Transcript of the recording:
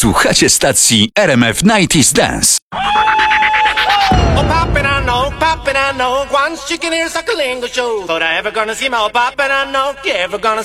Słuchacie stacji RMF 90's Dance. Oh, poppin' I know, one chicken ear suckling show. But I ever gonna see my poppin' I know, you ever gonna